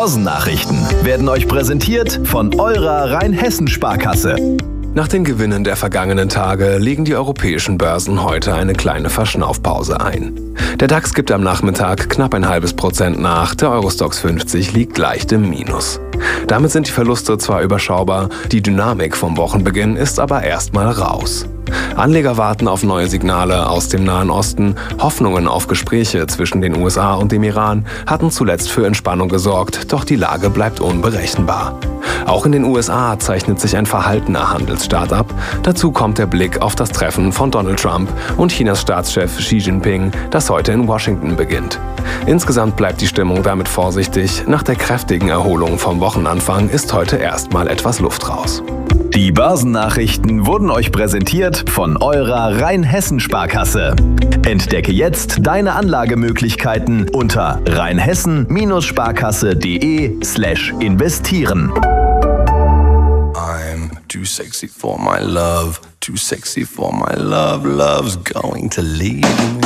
Börsennachrichten werden euch präsentiert von eurer Rheinhessen-Sparkasse. Nach den Gewinnen der vergangenen Tage legen die europäischen Börsen heute eine kleine Verschnaufpause ein. Der DAX gibt am Nachmittag knapp 0,5% nach, der Eurostoxx 50 liegt leicht im Minus. Damit sind die Verluste zwar überschaubar, die Dynamik vom Wochenbeginn ist aber erstmal raus. Anleger warten auf neue Signale aus dem Nahen Osten. Hoffnungen auf Gespräche zwischen den USA und dem Iran hatten zuletzt für Entspannung gesorgt, doch die Lage bleibt unberechenbar. Auch in den USA zeichnet sich ein verhaltener Handelsstart ab. Dazu kommt der Blick auf das Treffen von Donald Trump und Chinas Staatschef Xi Jinping, das heute in Washington beginnt. Insgesamt bleibt die Stimmung damit vorsichtig. Nach der kräftigen Erholung vom Wochenanfang ist heute erstmal etwas Luft raus. Die Börsennachrichten wurden euch präsentiert von eurer Rheinhessen-Sparkasse. Entdecke jetzt deine Anlagemöglichkeiten unter rheinhessen-sparkasse.de/investieren. I'm too sexy for my love, too sexy for my love, love's going to leave me.